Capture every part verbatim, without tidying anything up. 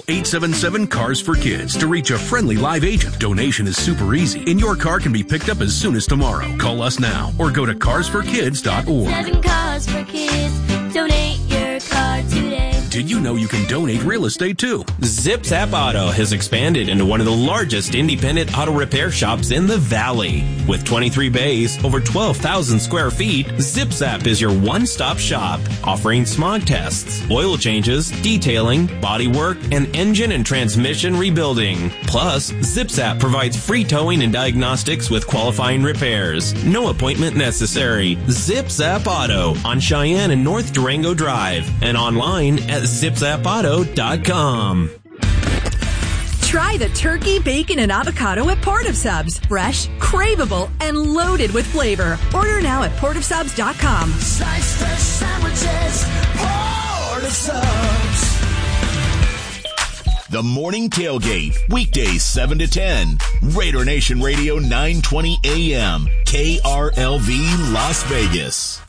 eight seven seven, CARS for Kids to reach a friendly live agent. Donation is super easy, and your car can be picked up as soon as tomorrow. Call us now or go to cars for kids dot org. Seven Cars for Kids. Donate your car today. Did you know you can donate real estate too? ZipZap Auto has expanded into one of the largest independent auto repair shops in the Valley. With twenty-three bays, over twelve thousand square feet, ZipZap is your one-stop shop, offering smog tests, oil changes, detailing, body work, and engine and transmission rebuilding. Plus, ZipZap provides free towing and diagnostics with qualifying repairs. No appointment necessary. ZipZap Auto on Cheyenne and North Durango Drive and online at zip zap auto dot com. Try the turkey, bacon, and avocado at Port of Subs. Fresh, craveable, and loaded with flavor. Order now at port of subs dot com. Slice fresh sandwiches, Port of Subs. The Morning Tailgate, weekdays seven to ten. Raider Nation Radio nine twenty A M, K R L V Las Vegas.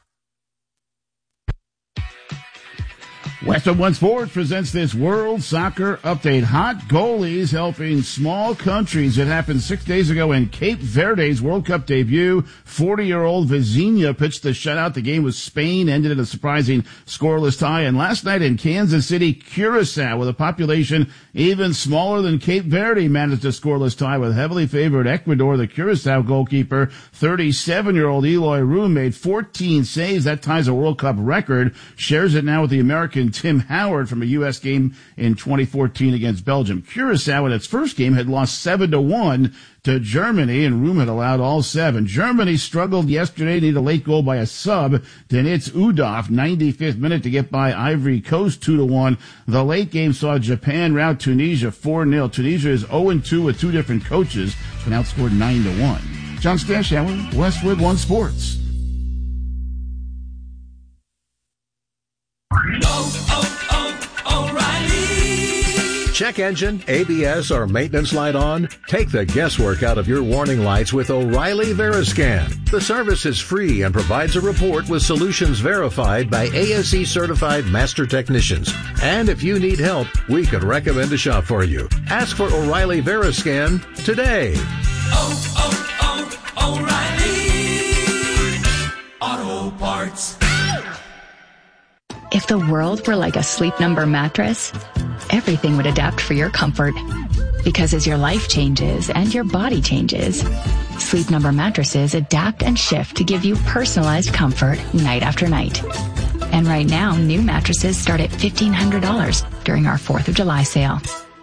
Westwood One Sports presents this World Soccer Update. Hot goalies helping small countries. It happened six days ago in Cape Verde's World Cup debut. forty-year-old Vizinha pitched the shutout. The game with Spain ended in a surprising scoreless tie. And last night in Kansas City, Curacao, with a population even smaller than Cape Verde, managed a scoreless tie with heavily favored Ecuador. The Curacao goalkeeper, thirty-seven-year-old Eloy Room, made fourteen saves. That ties a World Cup record. Shares it now with the American Tim Howard from a U S game in twenty fourteen against Belgium. Curacao in its first game had lost seven to one to Germany, and Room had allowed all seven. Germany struggled yesterday, needed a late goal by a sub. Denitz Udov, ninety-fifth minute, to get by Ivory Coast two to one. The late game saw Japan rout Tunisia four nil. Tunisia is oh and two with two different coaches, and outscored nine to one. John Stashower, Westwood One Sports. Oh, oh, O'Reilly. Check engine, A B S, or maintenance light on? Take the guesswork out of your warning lights with O'Reilly Veriscan. The service is free and provides a report with solutions verified by A S E-certified master technicians. And if you need help, we could recommend a shop for you. Ask for O'Reilly Veriscan today. Oh, oh, oh, O'Reilly Auto Parts. If the world were like a Sleep Number mattress, everything would adapt for your comfort. Because as your life changes and your body changes, Sleep Number mattresses adapt and shift to give you personalized comfort night after night. And right now, new mattresses start at fifteen hundred dollars during our fourth of July sale.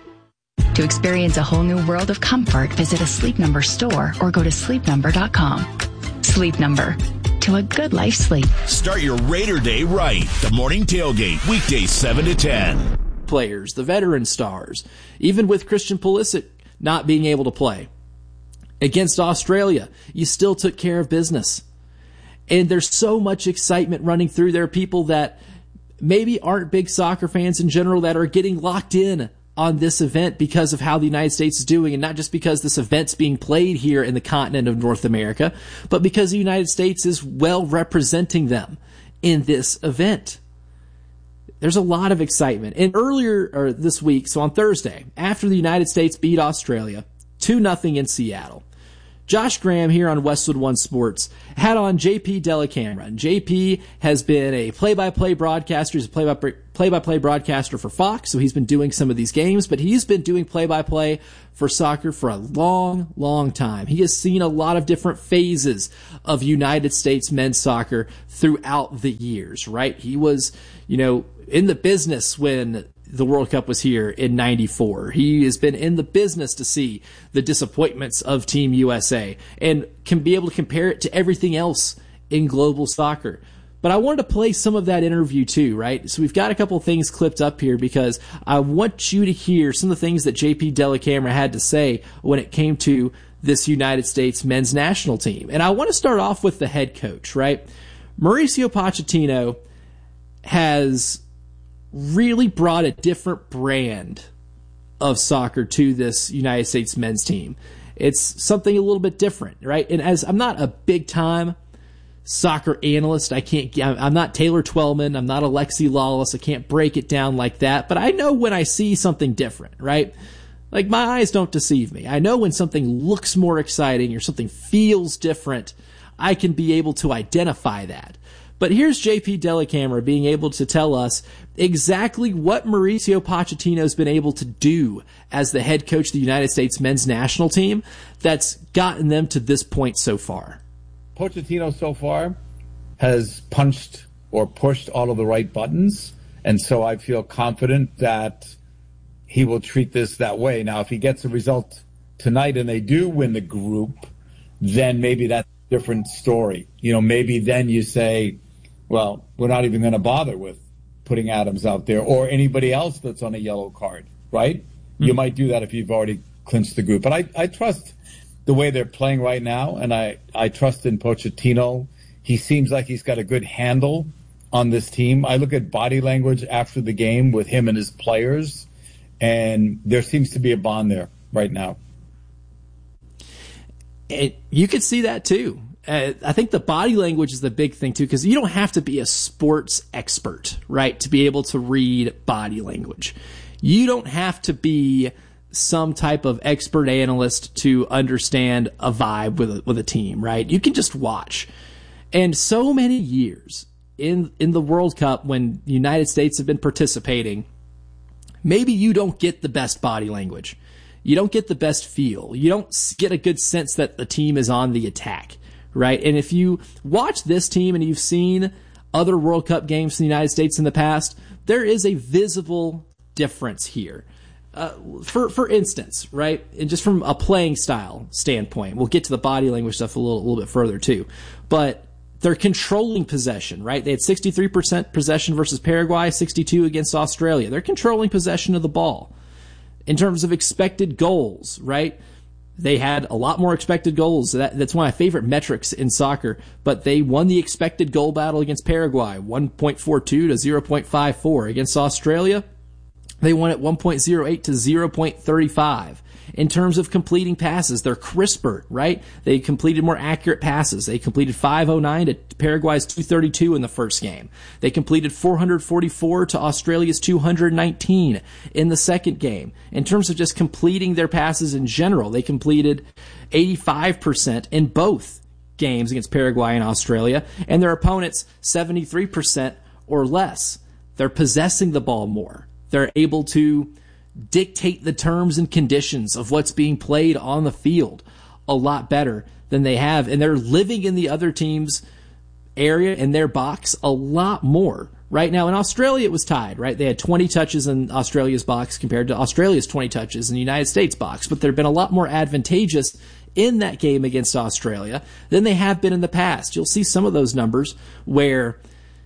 To experience a whole new world of comfort, visit a Sleep Number store or go to sleep number dot com. Sleep Number. To a good life sleep. Start your Raider Day right. The Morning Tailgate, weekdays seven to ten. Players, the veteran stars, even with Christian Pulisic not being able to play. Against Australia, you still took care of business. And there's so much excitement running through there. People that maybe aren't big soccer fans in general that are getting locked in on this event because of how the United States is doing, and not just because this event's being played here in the continent of North America, but because the United States is well representing them in this event. There's a lot of excitement. And earlier or this week, so on Thursday, after the United States beat Australia two nothing in Seattle, Josh Graham here on Westwood One Sports had on J P Dellacamera. And J P has been a play-by-play broadcaster. He's a play-by-play play-by-play broadcaster for Fox, so he's been doing some of these games, but he's been doing play-by-play for soccer for a long, long time. He has seen a lot of different phases of United States men's soccer throughout the years, right? He was, you know, in the business when the World Cup was here in ninety-four. He has been in the business to see the disappointments of Team U S A and can be able to compare it to everything else in global soccer. But I wanted to play some of that interview too, right? So we've got a couple of things clipped up here because I want you to hear some of the things that J P Dellacamera had to say when it came to this United States men's national team. And I want to start off with the head coach, right? Mauricio Pochettino has really brought a different brand of soccer to this United States men's team. It's something a little bit different, right? And as I'm not a big time soccer analyst. I can't, I'm not Taylor Twellman. I'm not Alexi Lawless. I can't break it down like that, but I know when I see something different, right? Like, my eyes don't deceive me. I know when something looks more exciting or something feels different, I can be able to identify that. But here's J P Dellacamera being able to tell us exactly what Mauricio Pochettino's been able to do as the head coach of the United States men's national team that's gotten them to this point so far. Pochettino so far has punched or pushed all of the right buttons, and so I feel confident that he will treat this that way. Now, if he gets a result tonight and they do win the group, then maybe that's a different story. You know, maybe then you say, well, we're not even going to bother with putting Adams out there or anybody else that's on a yellow card, right? Mm-hmm. You might do that if you've already clinched the group. But I, I trust the way they're playing right now, and I, I trust in Pochettino. He seems like he's got a good handle on this team. I look at body language after the game with him and his players, and there seems to be a bond there right now. And you could see that too. Uh, I think the body language is the big thing too, because you don't have to be a sports expert, right, to be able to read body language. You don't have to be some type of expert analyst to understand a vibe with a, with a team, right? You can just watch. And so many years in in the World Cup when the United States have been participating, maybe you don't get the best body language. You don't get the best feel. You don't get a good sense that the team is on the attack, right? And if you watch this team and you've seen other World Cup games in the United States in the past, there is a visible difference here. Uh, for for instance, right, and just from a playing style standpoint, we'll get to the body language stuff a little, a little bit further too, but they're controlling possession, right? They had sixty-three percent possession versus Paraguay, sixty-two against Australia. They're controlling possession of the ball. In terms of expected goals, right, they had a lot more expected goals. That, that's one of my favorite metrics in soccer, but they won the expected goal battle against Paraguay, one point four two to zero point five four. Against Australia, they won at one point zero eight to zero point three five. In terms of completing passes, they're crisper, right? They completed more accurate passes. They completed five oh nine to Paraguay's two thirty-two in the first game. They completed four forty-four to Australia's two nineteen in the second game. In terms of just completing their passes in general, they completed eighty-five percent in both games against Paraguay and Australia, and their opponents seventy-three percent or less. They're possessing the ball more. They're able to dictate the terms and conditions of what's being played on the field a lot better than they have. And they're living in the other team's area, in their box, a lot more. Right now in Australia, it was tied, right? They had twenty touches in Australia's box compared to Australia's twenty touches in the United States box. But they've been a lot more advantageous in that game against Australia than they have been in the past. You'll see some of those numbers where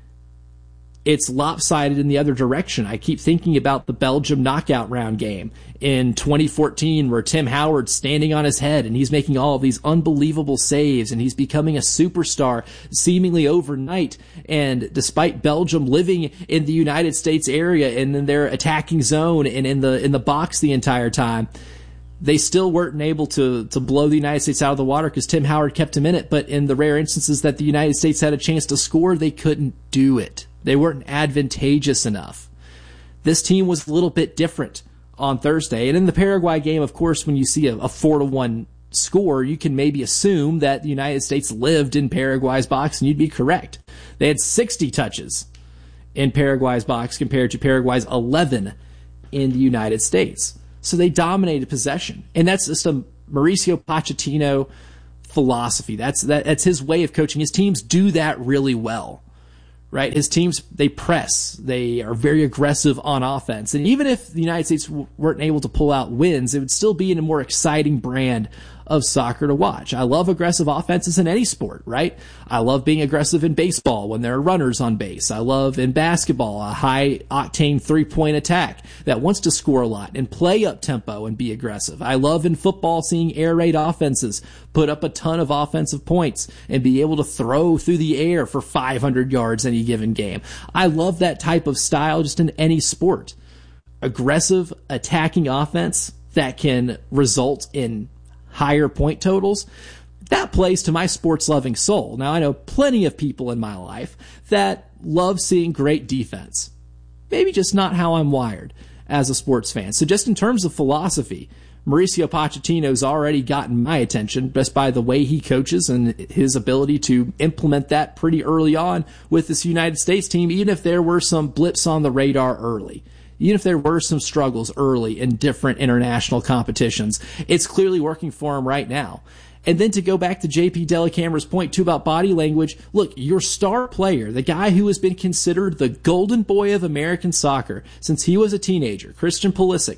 it's lopsided in the other direction. I keep thinking about the Belgium knockout round game in twenty fourteen where Tim Howard's standing on his head and he's making all of these unbelievable saves and he's becoming a superstar seemingly overnight. And despite Belgium living in the United States area and in their attacking zone and in the in the box the entire time, they still weren't able to to blow the United States out of the water because Tim Howard kept him in it. But in the rare instances that the United States had a chance to score, they couldn't do it. They weren't advantageous enough. This team was a little bit different on Thursday. And in the Paraguay game, of course, when you see a, a four to one score, you can maybe assume that the United States lived in Paraguay's box, and you'd be correct. They had sixty touches in Paraguay's box compared to Paraguay's eleven in the United States. So they dominated possession. And that's just a Mauricio Pochettino philosophy. That's that, that's his way of coaching. His teams do that really well. Right? His teams, they press. They are very aggressive on offense. And even if the United States w- weren't able to pull out wins, it would still be in a more exciting brand of soccer to watch. I love aggressive offenses in any sport, right? I love being aggressive in baseball when there are runners on base. I love in basketball a high-octane three-point attack that wants to score a lot and play up-tempo and be aggressive. I love in football seeing air raid offenses put up a ton of offensive points and be able to throw through the air for five hundred yards any given game. I love that type of style just in any sport. Aggressive attacking offense that can result in higher point totals. That plays to my sports-loving soul. Now, I know plenty of people in my life that love seeing great defense. Maybe just not how I'm wired as a sports fan. So just in terms of philosophy, Mauricio Pochettino's already gotten my attention just by the way he coaches and his ability to implement that pretty early on with this United States team, even if there were some blips on the radar early. Even if there were some struggles early in different international competitions, it's clearly working for him right now. And then to go back to J P Dellacamera's point, too, about body language, look, your star player, the guy who has been considered the golden boy of American soccer since he was a teenager, Christian Pulisic,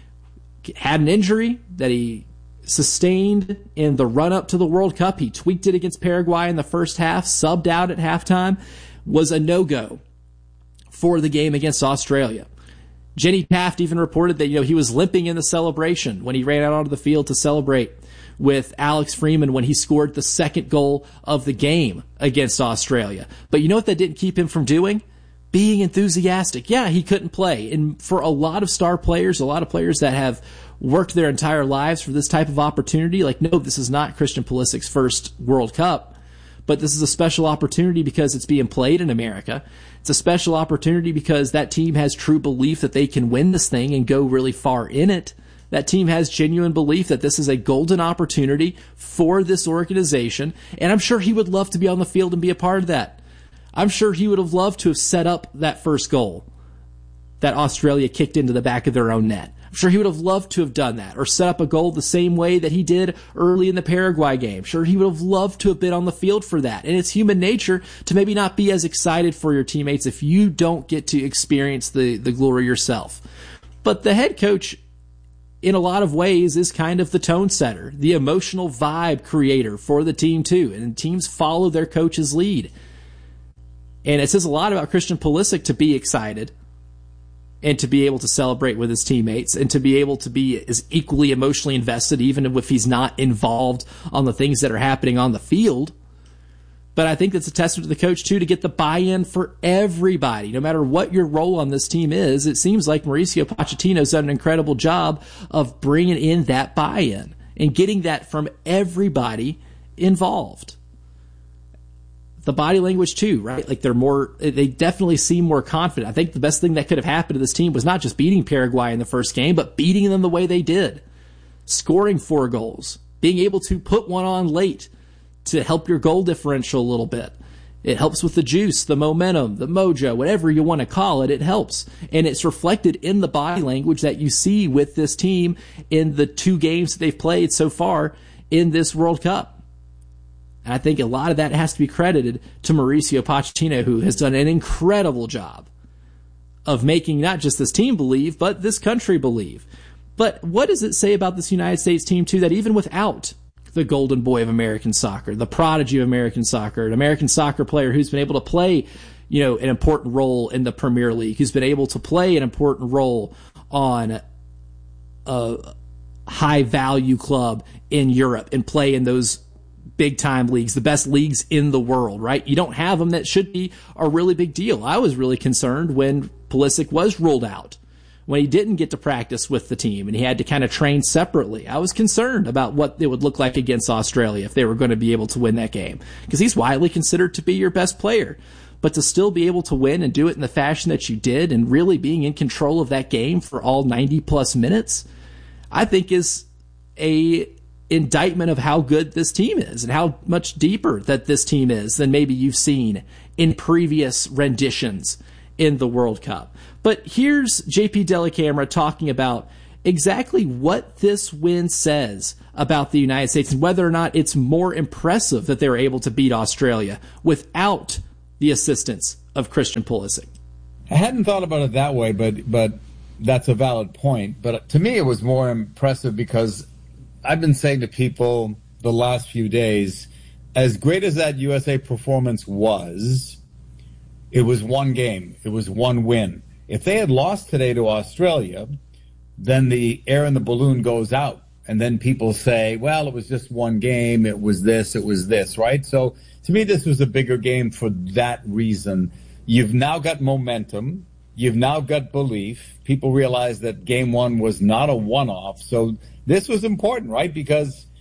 had an injury that he sustained in the run-up to the World Cup. He tweaked it against Paraguay in the first half, subbed out at halftime, was a no-go for the game against Australia. Jenny Taft even reported that, you know, he was limping in the celebration when he ran out onto the field to celebrate with Alex Freeman when he scored the second goal of the game against Australia. But you know what that didn't keep him from doing? Being enthusiastic. Yeah, he couldn't play. And for a lot of star players, a lot of players that have worked their entire lives for this type of opportunity, like, no, this is not Christian Pulisic's first World Cup, but this is a special opportunity because it's being played in America. It's a special opportunity because that team has true belief that they can win this thing and go really far in it. That team has genuine belief that this is a golden opportunity for this organization, and I'm sure he would love to be on the field and be a part of that. I'm sure he would have loved to have set up that first goal that Australia kicked into the back of their own net. I'm sure he would have loved to have done that, or set up a goal the same way that he did early in the Paraguay game. Sure, he would have loved to have been on the field for that. And it's human nature to maybe not be as excited for your teammates if you don't get to experience the, the glory yourself. But the head coach, in a lot of ways, is kind of the tone setter, the emotional vibe creator for the team too. And teams follow their coach's lead. And it says a lot about Christian Pulisic to be excited and to be able to celebrate with his teammates and to be able to be as equally emotionally invested, even if he's not involved on the things that are happening on the field. But I think that's a testament to the coach, too, to get the buy-in for everybody. No matter what your role on this team is, it seems like Mauricio Pochettino's done an incredible job of bringing in that buy-in and getting that from everybody involved. The body language, too, right? Like, they're more, they definitely seem more confident. I think the best thing that could have happened to this team was not just beating Paraguay in the first game, but beating them the way they did. Scoring four goals. Being able to put one on late to help your goal differential a little bit. It helps with the juice, the momentum, the mojo, whatever you want to call it, it helps. And it's reflected in the body language that you see with this team in the two games that they've played so far in this World Cup. And I think a lot of that has to be credited to Mauricio Pochettino, who has done an incredible job of making not just this team believe, but this country believe. But what does it say about this United States team, too, that even without the golden boy of American soccer, the prodigy of American soccer, an American soccer player who's been able to play, you know, an important role in the Premier League, who's been able to play an important role on a high-value club in Europe and play in those big-time leagues, the best leagues in the world, right? You don't have them. That should be a really big deal. I was really concerned when Pulisic was ruled out, when he didn't get to practice with the team and he had to kind of train separately. I was concerned about what it would look like against Australia if they were going to be able to win that game, because he's widely considered to be your best player. But to still be able to win and do it in the fashion that you did and really being in control of that game for all ninety plus minutes, I think is a indictment of how good this team is and how much deeper that this team is than maybe you've seen in previous renditions in the World Cup. But here's J P Dellacamera talking about exactly what this win says about the United States and whether or not it's more impressive that they were able to beat Australia without the assistance of Christian Pulisic. I hadn't thought about it that way, but but that's a valid point. But to me, it was more impressive because I've been saying to people the last few days, as great as that U S A performance was, it was one game. It was one win. If they had lost today to Australia, then the air in the balloon goes out. And then people say, well, it was just one game. It was this. It was this, right? So to me, this was a bigger game for that reason. You've now got momentum. You've now got belief. People realize that game one was not a one-off. So this was important, right? Because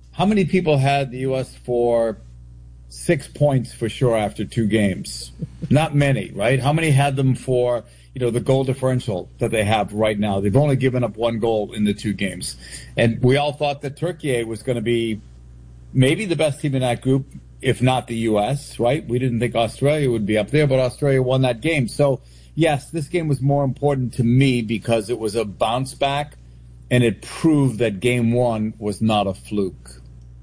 how many people had the U S for six points for sure after two games? Not many, right? How many had them for, you know, the goal differential that they have right now? They've only given up one goal in the two games. And we all thought that Turkey was going to be maybe the best team in that group, if not the U S, right? We didn't think Australia would be up there, but Australia won that game. So, yes, this game was more important to me because it was a bounce back, and it proved that game one was not a fluke.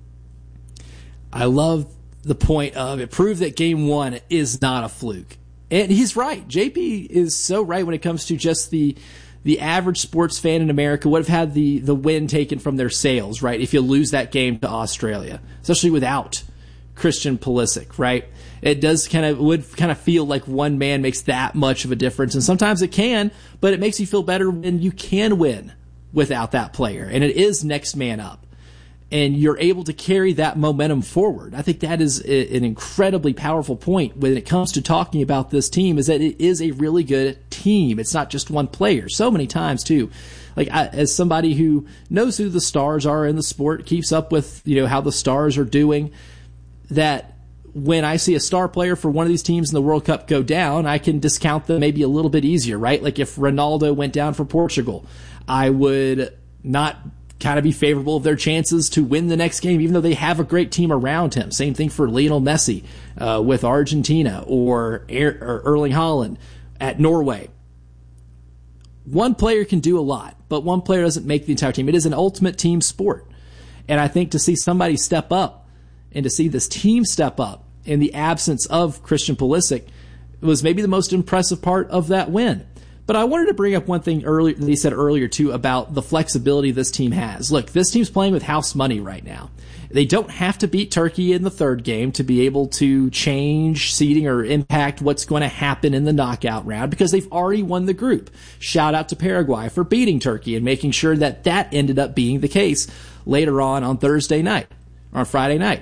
I love the point of it proved that game one is not a fluke. And he's right. J P is so right when it comes to just the the average sports fan in America would have had the, the win taken from their sails, right, if you lose that game to Australia, especially without Christian Pulisic, right? It does kind of would kind of feel like one man makes that much of a difference, and sometimes it can, but it makes you feel better when you can win without that player, and it is next man up, and you're able to carry that momentum forward. I think that is an incredibly powerful point when it comes to talking about this team, is that it is a really good team. It's not just one player. So many times too, like I, as somebody who knows who the stars are in the sport, keeps up with, you know, how the stars are doing, that when I see a star player for one of these teams in the World Cup go down, I can discount them maybe a little bit easier, right? Like if Ronaldo went down for Portugal, I would not kind of be favorable of their chances to win the next game, even though they have a great team around him. Same thing for Lionel Messi uh, with Argentina, or, er- or Erling Haaland at Norway. One player can do a lot, but one player doesn't make the entire team. It is an ultimate team sport. And I think to see somebody step up and to see this team step up in the absence of Christian Pulisic was maybe the most impressive part of that win. But I wanted to bring up one thing earlier that he said earlier, too, about the flexibility this team has. Look, this team's playing with house money right now. They don't have to beat Turkey in the third game to be able to change seeding or impact what's going to happen in the knockout round, because they've already won the group. Shout out to Paraguay for beating Turkey and making sure that that ended up being the case later on on Thursday night, or on Friday night.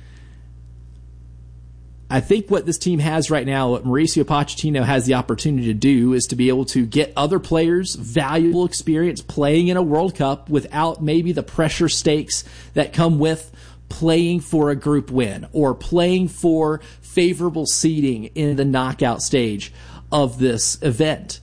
I think what this team has right now, what Mauricio Pochettino has the opportunity to do, is to be able to get other players valuable experience playing in a World Cup without maybe the pressure stakes that come with playing for a group win or playing for favorable seeding in the knockout stage of this event.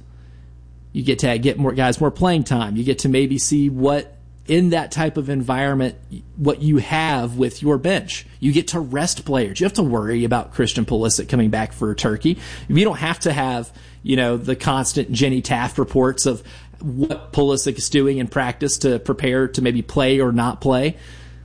You get to get more guys more playing time. You get to maybe see what, in that type of environment, what you have with your bench. You get to rest players. You have to worry about Christian Pulisic coming back for Turkey. You don't have to have, you know, the constant Jenny Taft reports of what Pulisic is doing in practice to prepare to maybe play or not play.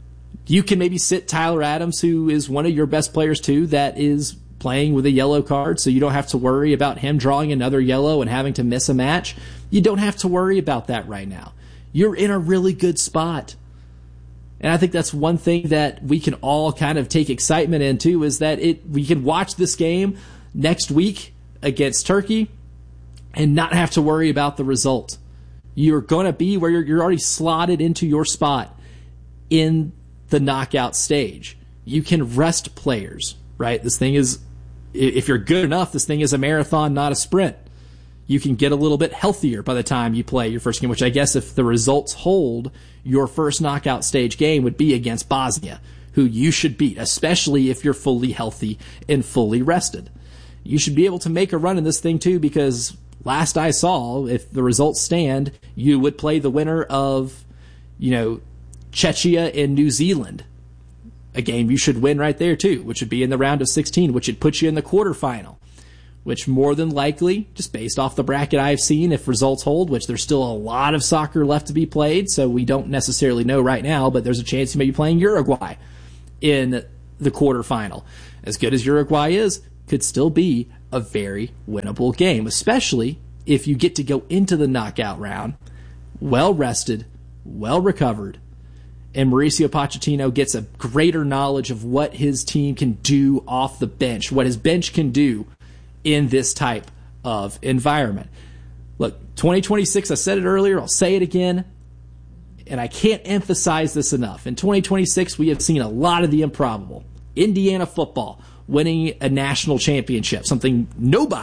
You can maybe sit Tyler Adams, who is one of your best players too, that is playing with a yellow card, so you don't have to worry about him drawing another yellow and having to miss a match. You don't have to worry about that right now. You're in a really good spot. And I think that's one thing that we can all kind of take excitement into, is that it we can watch this game next week against Turkey and not have to worry about the result. You're going to be where you're, you're already slotted into your spot in the knockout stage. You can rest players, right? This thing is, if you're good enough, this thing is a marathon, not a sprint. You can get a little bit healthier by the time you play your first game, which I guess if the results hold, your first knockout stage game would be against Bosnia, who you should beat, especially if you're fully healthy and fully rested. You should be able to make a run in this thing too, because last I saw, if the results stand, you would play the winner of, you know, Czechia and New Zealand. A game you should win right there too, which would be in the round of sixteen, which would put you in the quarterfinal. Which more than likely, just based off the bracket I've seen, if results hold, which there's still a lot of soccer left to be played, so we don't necessarily know right now, but there's a chance you may be playing Uruguay in the quarterfinal. As good as Uruguay is, could still be a very winnable game, especially if you get to go into the knockout round well rested, well recovered, and Mauricio Pochettino gets a greater knowledge of what his team can do off the bench, what his bench can do in this type of environment. Look, twenty twenty-six, I said it earlier, I'll say it again, and I can't emphasize this enough. In twenty twenty-six, we have seen a lot of the improbable. Indiana football winning a national championship, something nobody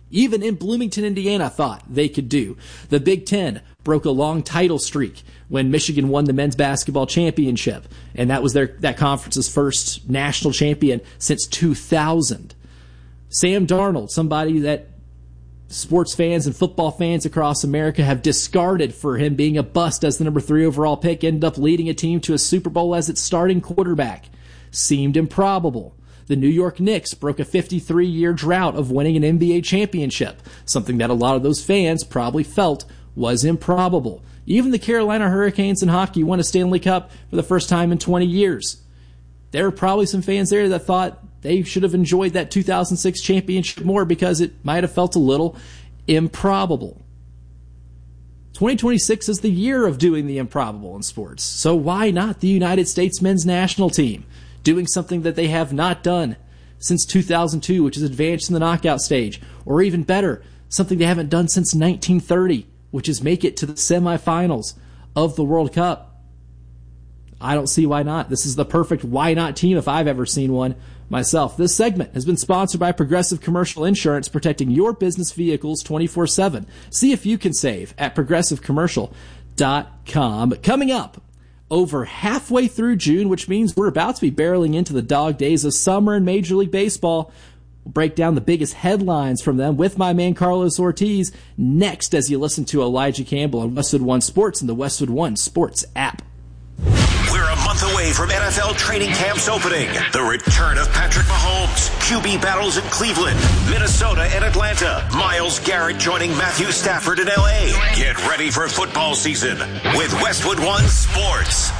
even in Bloomington, Indiana, thought they could do. The Big Ten broke a long title streak when Michigan won the men's basketball championship, and that was their that conference's first national champion since two thousand. Sam Darnold, somebody that sports fans and football fans across America have discarded for him being a bust as the number three overall pick, ended up leading a team to a Super Bowl as its starting quarterback. Seemed improbable. The New York Knicks broke a fifty-three year drought of winning an N B A championship, something that a lot of those fans probably felt was improbable. Even the Carolina Hurricanes in hockey won a Stanley Cup for the first time in twenty years. There were probably some fans there that thought they should have enjoyed that two thousand six championship more because it might have felt a little improbable. twenty twenty-six is the year of doing the improbable in sports. So why not the United States men's national team doing something that they have not done since two thousand two, which is advanced in the knockout stage, or even better, something they haven't done since nineteen thirty, which is make it to the semifinals of the World Cup. I don't see why not. This is the perfect why not team if I've ever seen one myself. This segment has been sponsored by Progressive Commercial Insurance, protecting your business vehicles twenty-four seven. See if you can save at progressive commercial dot com. Coming up, over halfway through June, which means we're about to be barreling into the dog days of summer in Major League Baseball. We'll break down the biggest headlines from them with my man Carlos Ortiz next as you listen to Elijah Campbell on Westwood One Sports and the Westwood One Sports app. We're a month away from N F L training camps opening. The return of Patrick Mahomes, Q B battles in Cleveland, Minnesota, and Atlanta. Myles Garrett joining Matthew Stafford in L A. Get ready for football season with Westwood One Sports.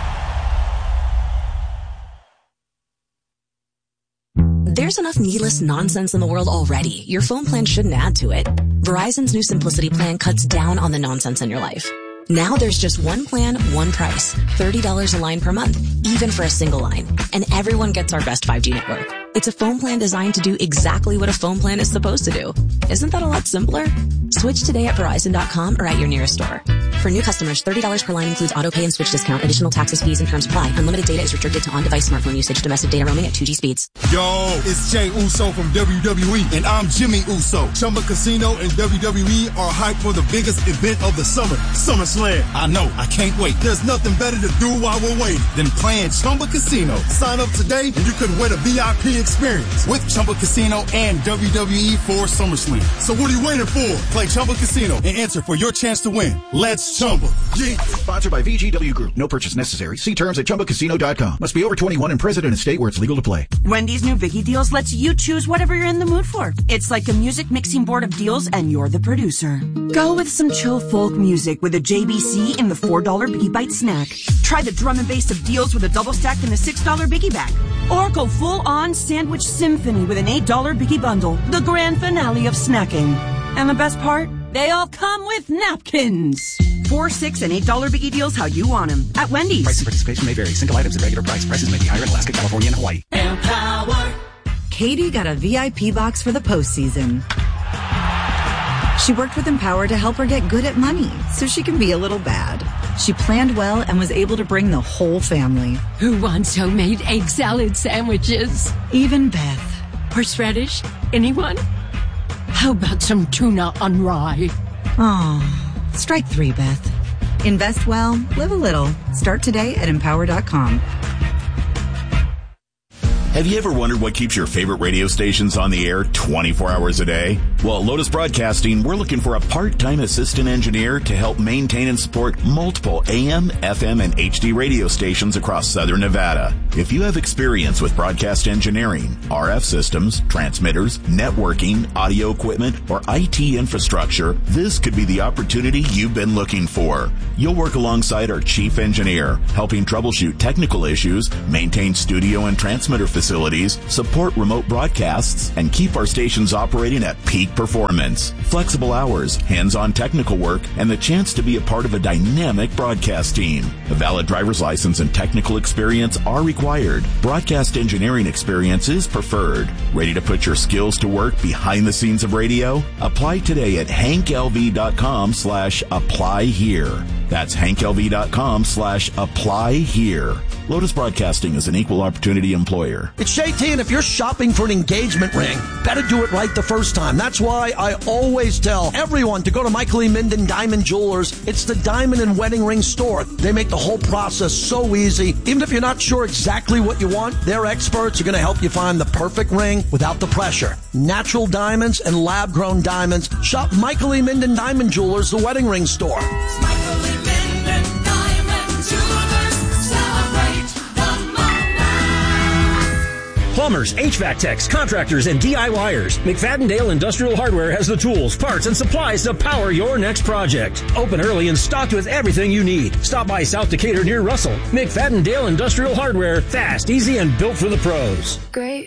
There's enough needless nonsense in the world already. Your phone plan shouldn't add to it. Verizon's new Simplicity plan cuts down on the nonsense in your life. Now there's just one plan, one price. thirty dollars a line per month, even for a single line. And everyone gets our best five G network. It's a phone plan designed to do exactly what a phone plan is supposed to do. Isn't that a lot simpler? Switch today at Verizon dot com or at your nearest store. For new customers, thirty dollars per line includes auto pay and switch discount. Additional taxes, fees, and terms apply. Unlimited data is restricted to on-device smartphone usage. Domestic data roaming at two G speeds. Yo, it's Jay Uso from W W E, and I'm Jimmy Uso. Chumba Casino and W W E are hyped for the biggest event of the summer, SummerSlam. I know, I can't wait. There's nothing better to do while we're waiting than playing Chumba Casino. Sign up today and you could win a V I P experience with Chumba Casino and W W E for SummerSlam. So what are you waiting for? Play Chumba Casino and enter for your chance to win. Let's Chumba. Yeah. Sponsored by V G W Group. No purchase necessary. See terms at chumba casino dot com. Must be over twenty-one and present in a state where it's legal to play. Wendy's new Biggie Deals lets you choose whatever you're in the mood for. It's like a music mixing board of deals and you're the producer. Go with some chill folk music with a J B C in the four dollar Biggie Bite snack. Try the drum and bass of deals with a double stack in the six dollar Biggie Bag. Or go full on sandwich symphony with an eight dollar Biggie Bundle. The grand finale of snacking. And the best part? They all come with napkins. Four, six, and eight dollar Biggie Deals how you want them at Wendy's. Price and participation may vary. Single items at regular price. Prices may be higher in Alaska, California, and Hawaii. Empower. Katie got a V I P box for the postseason. She worked with Empower to help her get good at money so she can be a little bad. She planned well and was able to bring the whole family. Who wants homemade egg salad sandwiches? Even Beth. Horseradish? Anyone? How about some tuna on rye? Oh, strike three, Beth. Invest well, live a little. Start today at empower dot com. Have you ever wondered what keeps your favorite radio stations on the air twenty-four hours a day? Well, at Lotus Broadcasting, we're looking for a part-time assistant engineer to help maintain and support multiple A M, F M, and H D radio stations across Southern Nevada. If you have experience with broadcast engineering, R F systems, transmitters, networking, audio equipment, or I T infrastructure, this could be the opportunity you've been looking for. You'll work alongside our chief engineer, helping troubleshoot technical issues, maintain studio and transmitter facilities, support remote broadcasts, and keep our stations operating at peak performance. Flexible hours, hands-on technical work, and the chance to be a part of a dynamic broadcast team. A valid driver's license and technical experience are required. Broadcast engineering experience is preferred. Ready to put your skills to work behind the scenes of radio? Apply today at hank l v dot com slash apply here. That's hank l v dot com slash apply here. Lotus Broadcasting is an equal opportunity employer. It's J T, and if you're shopping for an engagement ring, better do it right the first time. That's why I always tell everyone to go to Michael E. Minden Diamond Jewelers. It's the diamond and wedding ring store. They make the whole process so easy. Even if you're not sure exactly what you want, their experts are going to help you find the perfect ring without the pressure. Natural diamonds and lab-grown diamonds. Shop Michael E. Minden Diamond Jewelers, the wedding ring store. Michael E. Minden Diamond Jewelers, celebrate the moment. Plumbers, H V A C techs, contractors, and DIYers. McFadden-Dale Industrial Hardware has the tools, parts, and supplies to power your next project. Open early and stocked with everything you need. Stop by South Decatur near Russell. McFadden-Dale Industrial Hardware. Fast, easy, and built for the pros. Great.